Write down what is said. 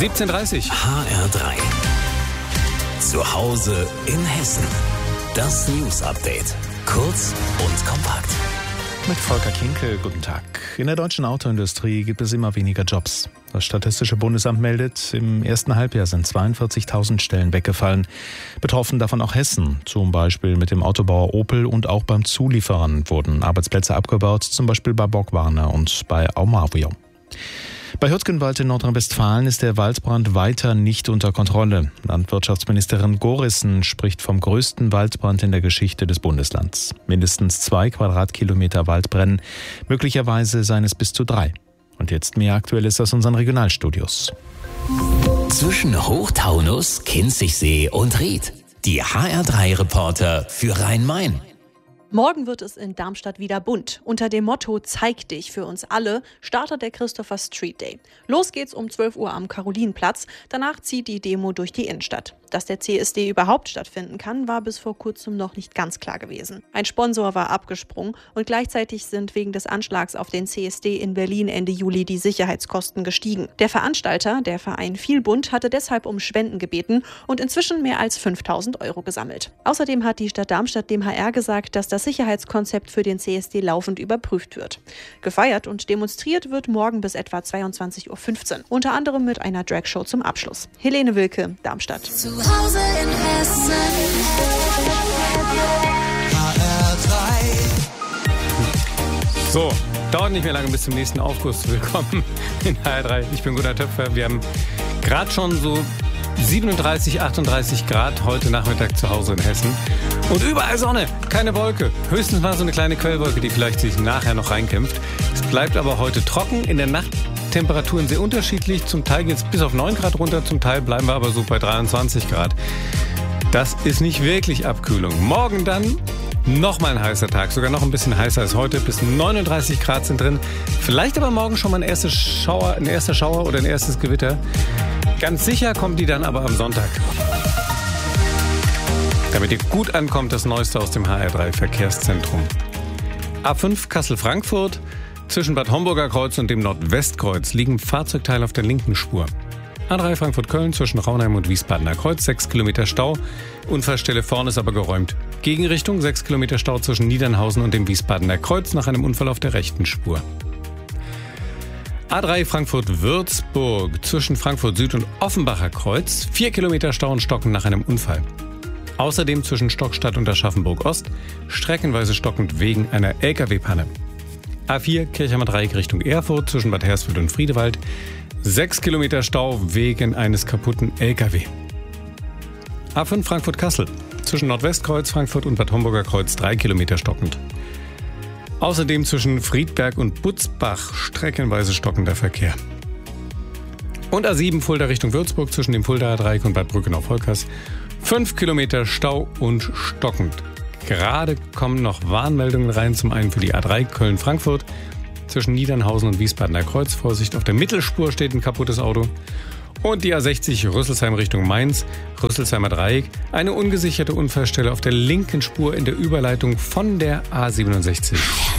17:30. HR3. Zu Hause in Hessen. Das News-Update. Kurz und kompakt. Mit Volker Kinkel, guten Tag. In der deutschen Autoindustrie gibt es immer weniger Jobs. Das Statistische Bundesamt meldet, im ersten Halbjahr sind 42.000 Stellen weggefallen. Betroffen davon auch Hessen. Zum Beispiel mit dem Autobauer Opel und auch beim Zulieferern wurden Arbeitsplätze abgebaut, zum Beispiel bei Borgwarner und bei Aumavio. Bei Hürtgenwald in Nordrhein-Westfalen ist der Waldbrand weiter nicht unter Kontrolle. Landwirtschaftsministerin Gorissen spricht vom größten Waldbrand in der Geschichte des Bundeslands. Mindestens 2 Quadratkilometer Wald brennen, möglicherweise seien es bis zu 3. Und jetzt mehr Aktuelles aus unseren Regionalstudios. Zwischen Hochtaunus, Kinzigsee und Ried. Die HR3-Reporter für Rhein-Main. Morgen wird es in Darmstadt wieder bunt. Unter dem Motto Zeig dich für uns alle startet der Christopher Street Day. Los geht's um 12 Uhr am Karolinenplatz. Danach zieht die Demo durch die Innenstadt. Dass der CSD überhaupt stattfinden kann, war bis vor kurzem noch nicht ganz klar gewesen. Ein Sponsor war abgesprungen und gleichzeitig sind wegen des Anschlags auf den CSD in Berlin Ende Juli die Sicherheitskosten gestiegen. Der Veranstalter, der Verein Vielbund, hatte deshalb um Spenden gebeten und inzwischen mehr als 5.000 € gesammelt. Außerdem hat die Stadt Darmstadt dem HR gesagt, dass das Sicherheitskonzept für den CSD laufend überprüft wird. Gefeiert und demonstriert wird morgen bis etwa 22:15 Uhr. Unter anderem mit einer Dragshow zum Abschluss. Helene Wilke, Darmstadt. Zu Hause in Hessen. HR3. So, dauert nicht mehr lange bis zum nächsten Aufguss. Willkommen in HR3. Ich bin Gunnar Töpfer. Wir haben gerade schon so 37, 38 Grad heute Nachmittag zu Hause in Hessen. Und überall Sonne, keine Wolke. Höchstens mal so eine kleine Quellwolke, die vielleicht sich nachher noch reinkämpft. Es bleibt aber heute trocken. In der Nacht Temperaturen sehr unterschiedlich. Zum Teil geht es bis auf 9 Grad runter, zum Teil bleiben wir aber so bei 23 Grad. Das ist nicht wirklich Abkühlung. Morgen dann nochmal ein heißer Tag, sogar noch ein bisschen heißer als heute. Bis 39 Grad sind drin. Vielleicht aber morgen schon mal ein erster Schauer oder ein erstes Gewitter. Ganz sicher kommen die dann aber am Sonntag. Damit ihr gut ankommt, das Neueste aus dem HR3 Verkehrszentrum. A5 Kassel-Frankfurt. Zwischen Bad Homburger Kreuz und dem Nordwestkreuz liegen Fahrzeugteile auf der linken Spur. A3 Frankfurt-Köln zwischen Raunheim und Wiesbadener Kreuz, 6 Kilometer Stau. Unfallstelle vorne ist aber geräumt. Gegenrichtung 6 Kilometer Stau zwischen Niedernhausen und dem Wiesbadener Kreuz nach einem Unfall auf der rechten Spur. A3 Frankfurt-Würzburg zwischen Frankfurt Süd und Offenbacher Kreuz, 4 Kilometer Stau und Stocken nach einem Unfall. Außerdem zwischen Stockstadt und Aschaffenburg Ost, streckenweise stockend wegen einer LKW-Panne. A4 Kirchheimer Dreieck Richtung Erfurt zwischen Bad Hersfeld und Friedewald. 6 Kilometer Stau wegen eines kaputten LKW. A5 Frankfurt-Kassel zwischen Nordwestkreuz, Frankfurt und Bad Homburger Kreuz 3 Kilometer stockend. Außerdem zwischen Friedberg und Butzbach streckenweise stockender Verkehr. Und A7 Fulda Richtung Würzburg zwischen dem Fuldaer Dreieck und Bad Brückenau-Volkers 5 Kilometer Stau und stockend. Gerade kommen noch Warnmeldungen rein, zum einen für die A3 Köln-Frankfurt. Zwischen Niedernhausen und Wiesbadener Kreuz. Vorsicht, auf der Mittelspur steht ein kaputtes Auto. Und die A60 Rüsselsheim Richtung Mainz, Rüsselsheimer Dreieck. Eine ungesicherte Unfallstelle auf der linken Spur in der Überleitung von der A67.